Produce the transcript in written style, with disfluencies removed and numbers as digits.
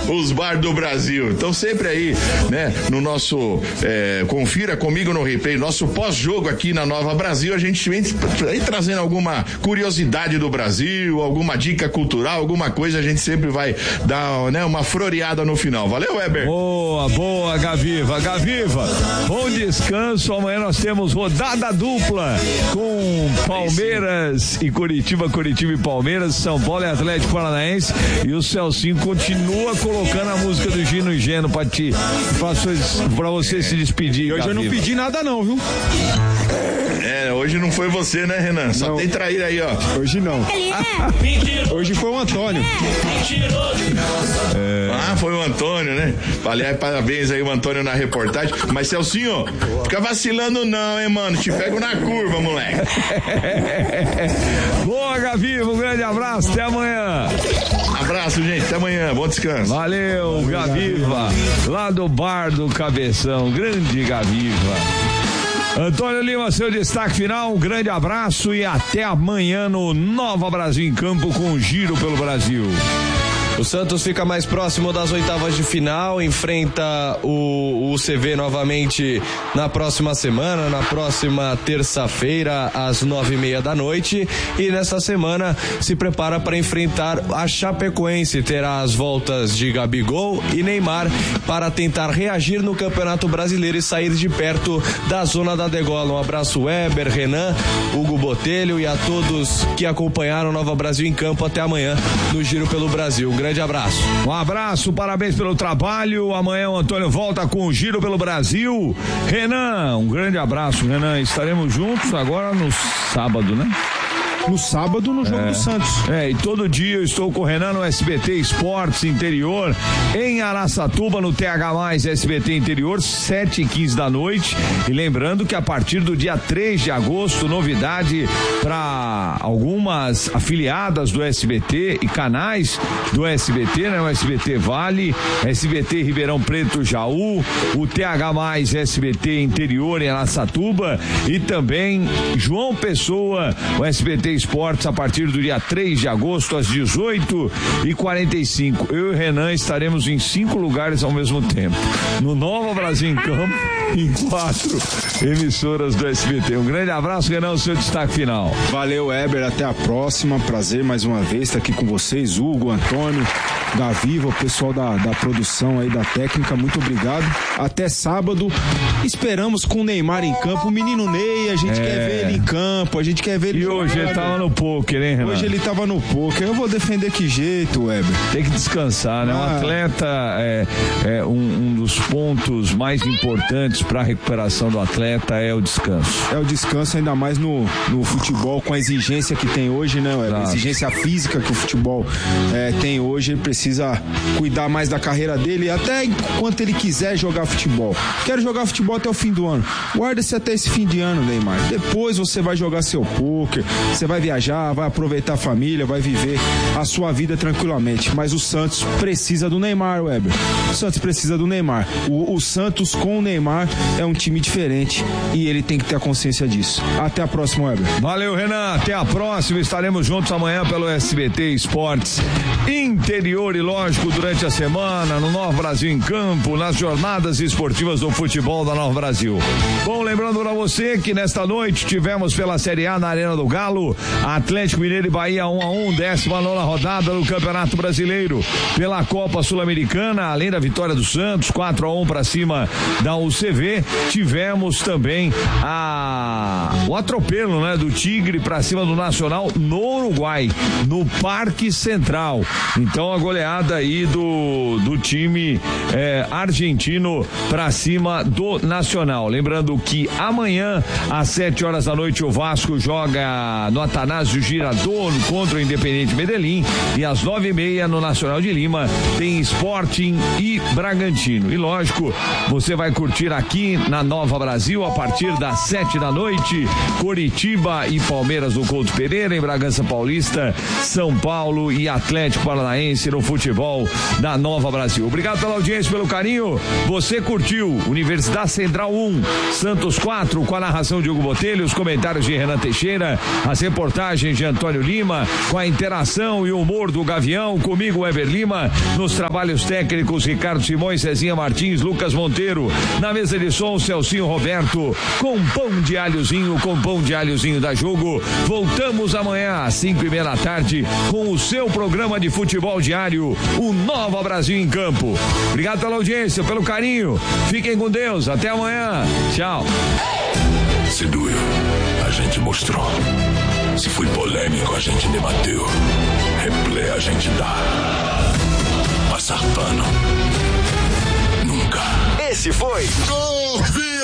os bar do Brasil. Então sempre aí, né, no nosso confira comigo no replay, nosso pós-jogo aqui na Nova Brasil, a gente vem aí trazendo alguma curiosidade do Brasil, alguma dica cultural, alguma coisa, a gente sempre vai dar, né, uma floreada no final. Valeu, Weber? Boa, Gaviva, bom descanso. Amanhã nós temos rodada dupla com Palmeiras e Curitiba e Palmeiras, São Paulo e Atlético Paranaense, e o Celcinho continua colocando a música do Gino e Geno pra você se despedir. E hoje Gaviva. eu não pedi nada não, viu? Hoje não foi você, né, Renan? Só tem traíra aí, ó. Hoje não. Hoje foi o Antônio. Foi o Antônio, né? Aliás, parabéns aí o Antônio na reportagem. Mas, Celcinho, fica vacilando não, hein, mano? Te pego na curva, moleque. Boa, Gaviva, um grande abraço, até amanhã. Abraço, gente, até amanhã, bom descanso. Valeu, Gaviva, lá do Bar do Cabeção, grande Gaviva. Antônio Lima, seu destaque final, um grande abraço e até amanhã no Nova Brasil em Campo com o Giro pelo Brasil. O Santos fica mais próximo das oitavas de final, enfrenta o CV novamente na próxima semana, na próxima terça-feira, às 9:30 da noite, e nessa semana se prepara para enfrentar a Chapecoense. Terá as voltas de Gabigol e Neymar para tentar reagir no Campeonato Brasileiro e sair de perto da zona da degola. Um abraço, Weber, Renan, Hugo Botelho e a todos que acompanharam Nova Brasil em Campo. Até amanhã no Giro pelo Brasil. Grande abraço. Um abraço, parabéns pelo trabalho. Amanhã o Antônio volta com o Giro pelo Brasil. Renan, um grande abraço, Renan. Estaremos juntos agora no sábado, né? No sábado, no jogo do Santos. E todo dia eu estou com o Renan no SBT Esportes Interior, em Araçatuba, no TH+, SBT Interior, 7h15 da noite. E lembrando que a partir do dia 3 de agosto, novidade para algumas afiliadas do SBT e canais do SBT, né? O SBT Vale, SBT Ribeirão Preto Jaú, o TH+, SBT Interior em Araçatuba e também João Pessoa, o SBT Esportes, a partir do dia 3 de agosto às 18h45. Eu e o Renan estaremos em 5 lugares ao mesmo tempo, no Nova Brasil em Campo, em 4 emissoras do SBT. Um grande abraço, Renan, o seu destaque final. Valeu, Weber, até a próxima. Prazer mais uma vez estar aqui com vocês, Hugo, Antônio, Gaviva, o pessoal da produção aí, da técnica, muito obrigado. Até sábado, esperamos com o Neymar em campo, o menino Ney, a gente quer ver ele em campo, a gente quer ver ele. E hoje ele tava no pôquer, hein, Renan? Hoje ele tava no pôquer, eu vou defender que jeito, Weber? Tem que descansar, né? Um atleta é um dos pontos mais importantes para a recuperação do atleta é o descanso. É o descanso, ainda mais no futebol, com a exigência que tem hoje, né, Weber? A exigência física que o futebol tem hoje, ele precisa cuidar mais da carreira dele, até enquanto ele quiser jogar futebol. Quero jogar futebol até o fim do ano. Guarda-se até esse fim de ano, Neymar. Depois você vai jogar seu pôquer, você vai viajar, vai aproveitar a família, vai viver a sua vida tranquilamente. Mas o Santos precisa do Neymar, Weber. O Santos precisa do Neymar. O Santos com o Neymar é um time diferente e ele tem que ter a consciência disso. Até a próxima, Weber. Valeu, Renan. Até a próxima. Estaremos juntos amanhã pelo SBT Esportes Interior e, lógico, durante a semana no Nova Brasil em Campo, nas jornadas esportivas do futebol da Nova Brasil. Bom, lembrando para você que nesta noite tivemos pela Série A na Arena do Galo, Atlético Mineiro e Bahia 1-1, 19ª rodada do Campeonato Brasileiro. Pela Copa Sul-Americana, além da vitória do Santos, 4-1 para cima da UCV, tivemos também o atropelo, né, do Tigre para cima do Nacional no Uruguai, no Parque Central. Então a goleada aí do time argentino para cima do Nacional. Lembrando que amanhã às 7h da noite o Vasco joga no Atanásio Girardot contra o Independiente Medellín, e às 9h30 no Nacional de Lima tem Sporting e Bragantino. E lógico, você vai curtir aqui na Nova Brasil a partir das 7 da noite, Coritiba e Palmeiras do Couto Pereira, em Bragança Paulista, São Paulo e Atlético Paranaense no futebol da Nova Brasil. Obrigado pela audiência, pelo carinho. Você curtiu Universidade Central 1, Santos 4, com a narração de Hugo Botelho, os comentários de Renan Teixeira, as reportagens de Antônio Lima, com a interação e o humor do Gavião, comigo, Weber Lima, nos trabalhos técnicos, Ricardo Simões, Cezinha Martins, Lucas Monteiro, na mesa de som, Celcinho Roberto, com pão de alhozinho da Jogo. Voltamos amanhã às 5:30 da tarde com o seu programa de futebol diário, o Nova Brasil em Campo. Obrigado pela audiência, pelo carinho. Fiquem com Deus. Até amanhã. Tchau. Se doeu, a gente mostrou. Se foi polêmico, a gente debateu. Replay a gente dá. Passar pano. Nunca. Esse foi